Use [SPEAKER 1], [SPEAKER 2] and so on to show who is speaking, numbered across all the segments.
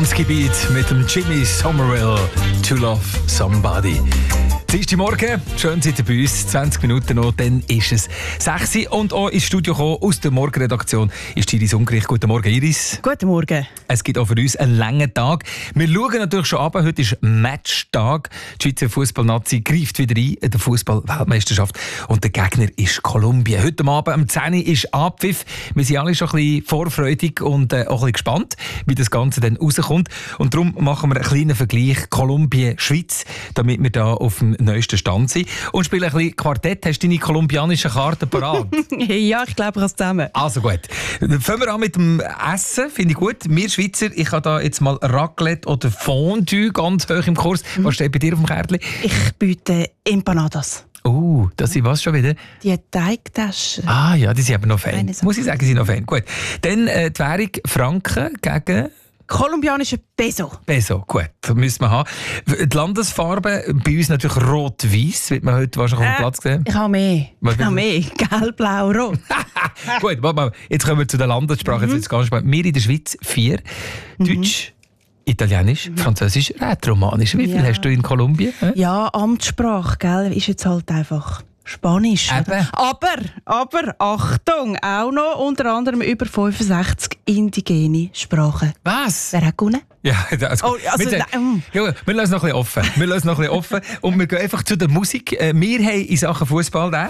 [SPEAKER 1] Tanzgebiet mit dem Jimmy Somerville, To Love Somebody. Dienstag Morgen, schön seid ihr bei uns, 20 Minuten noch, dann ist es 6 Uhr und auch ins Studio gekommen, aus der Morgenredaktion ist Iris Ungerich. Guten Morgen, Iris.
[SPEAKER 2] Guten Morgen.
[SPEAKER 1] Es gibt auch für uns einen langen Tag. Wir schauen natürlich schon ab, heute ist Matchtag. Die Schweizer Fußballnazi greift wieder ein in der Fußball-Weltmeisterschaft und der Gegner ist Kolumbien. Heute Abend um 10 Uhr ist Abpfiff. Wir sind alle schon ein bisschen vorfreudig und auch ein bisschen gespannt, wie das Ganze dann rauskommt. Und darum machen wir einen kleinen Vergleich Kolumbien-Schweiz, damit wir da auf dem neuesten Stand sind. Und spielen ein bisschen Quartett. Hast du deine kolumbianischen Karten parat?
[SPEAKER 2] Ja, ich glaube, ich habe es zusammen.
[SPEAKER 1] Also gut. Fangen wir an mit dem Essen. Finde ich gut. Wir Schweizer, ich habe da jetzt mal Raclette oder Fondue ganz hoch im Kurs. Was steht bei dir auf dem Kärtchen?
[SPEAKER 2] Ich biete Empanadas.
[SPEAKER 1] Das sind was schon wieder?
[SPEAKER 2] Die Teigtaschen.
[SPEAKER 1] Ah ja, die sind aber noch Fan. Muss ich sagen, sie sind noch Fan. Gut. Dann die Währung Franken gegen...
[SPEAKER 2] Kolumbianische Peso.
[SPEAKER 1] Peso, gut, das müssen wir haben. Die Landesfarbe, bei uns natürlich rot-weiß, wird man heute wahrscheinlich auf dem Platz sehen.
[SPEAKER 2] Ich habe mehr. Gelb, blau, rot.
[SPEAKER 1] Gut, warte mal. Jetzt kommen wir zu der Landessprache. Jetzt wird's ganz spannend. Wir in der Schweiz 4. Deutsch, Italienisch, Französisch, Rätoromanisch. Wie viel hast du in Kolumbien?
[SPEAKER 2] Ja, Amtssprache, gell, ist jetzt halt einfach Spanisch.
[SPEAKER 1] Eben.
[SPEAKER 2] Aber, Achtung, auch noch unter anderem über 65 indigene Sprachen.
[SPEAKER 1] Was?
[SPEAKER 2] Wer hat gewonnen?
[SPEAKER 1] Ja, also, wir lassen noch ein bisschen offen. Und wir gehen einfach zu der Musik. Wir haben in Sachen Fußball den.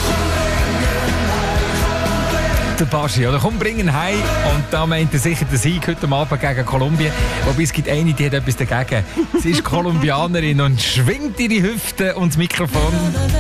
[SPEAKER 1] Der Baschi, oder? Komm, bring ihn heim. Und da meint er sicher den Sieg heute Abend gegen Kolumbien. Wobei es gibt eine, die hat etwas dagegen. Sie ist Kolumbianerin und schwingt ihre Hüfte und das Mikrofon.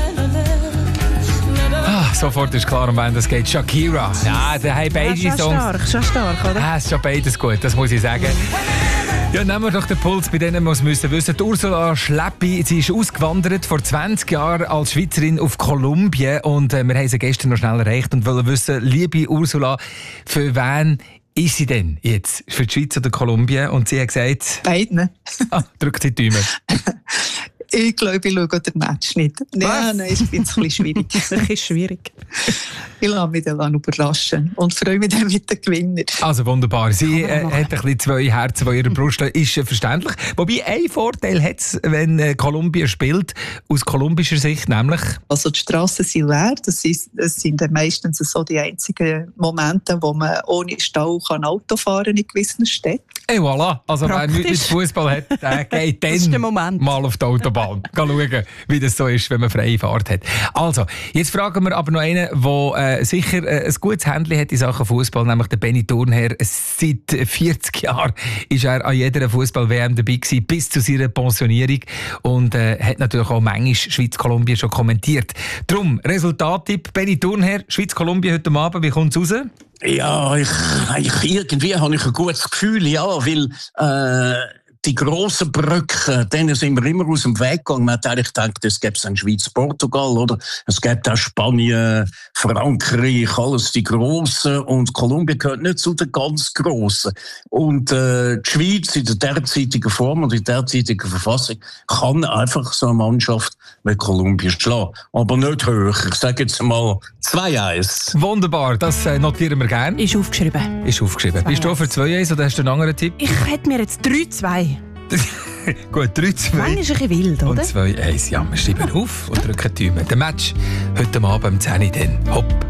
[SPEAKER 1] Sofort ist klar, um wen das geht. Shakira. Ja, der hat beide Songs.
[SPEAKER 2] Schon stark, oder?
[SPEAKER 1] Es ist schon beides gut, das muss ich sagen. Ja, nehmen wir doch den Puls bei denen, was müssen wissen. Die Ursula Schleppi, sie ist ausgewandert vor 20 Jahren als Schweizerin auf Kolumbien und wir haben sie gestern noch schnell erreicht und wollen wissen, liebe Ursula, für wen ist sie denn jetzt? Für die Schweiz oder Kolumbien? Und sie hat gesagt...
[SPEAKER 3] Beiden.
[SPEAKER 1] Drückt die Daumen.
[SPEAKER 3] Ich glaube, ich schaue den Match nicht. Nein, ist ein bisschen schwierig.
[SPEAKER 2] Das ist schwierig.
[SPEAKER 3] Ich lasse mich dann überraschen und freue mich dann mit den Gewinnern.
[SPEAKER 1] Also wunderbar. Sie hat ein bisschen zwei Herzen in ihrer Brust, ist verständlich. Wobei ein Vorteil hat es, wenn Kolumbien spielt, aus kolumbischer Sicht, nämlich...
[SPEAKER 3] Also die Strassen sind leer. Das sind dann meistens so die einzigen Momente, wo man ohne Stau Auto fahren kann in gewissen Städten.
[SPEAKER 1] Et voilà. Also wer nichts mit Fußball hat, der geht dann mal auf die Autobahn. Schauen, wie das so ist, wenn man freie Fahrt hat. Also, jetzt fragen wir aber noch einen, der sicher ein gutes Händchen hat in Sachen Fußball, nämlich der Benny Thurnherr. Seit 40 Jahren ist er an jeder Fußball-WM dabei gewesen, bis zu seiner Pensionierung und hat natürlich auch manchmal Schweiz-Kolumbien schon kommentiert. Drum, Resultattipp, Benny Thurnherr, Schweiz-Kolumbien heute Abend, wie kommt es raus?
[SPEAKER 4] Ja, irgendwie habe ich ein gutes Gefühl, ja, weil die grossen Brücken, denen sind wir immer aus dem Weg gegangen. Man hat eigentlich gedacht, es gäbe ein Schweiz-Portugal, oder? Es gibt auch Spanien, Frankreich, alles die Grossen. Und Kolumbien gehört nicht zu den ganz Grossen. Und die Schweiz in der derzeitigen Form und in der derzeitigen Verfassung kann einfach so eine Mannschaft wie Kolumbien schlagen. Aber nicht höher. Ich sage jetzt mal 2-1.
[SPEAKER 1] Wunderbar, das notieren wir gerne.
[SPEAKER 2] Ist aufgeschrieben.
[SPEAKER 1] Bist du für 2-1 oder hast du einen anderen Tipp?
[SPEAKER 2] Ich hätte mir jetzt 3-2.
[SPEAKER 1] Gut, 3-2.
[SPEAKER 2] Manchmal ist ein bisschen wild, oder?
[SPEAKER 1] Und 2-1. Ja, wir schreiben auf und drücken die Daumen. Der Match heute Abend um 10 Uhr dann. Hopp.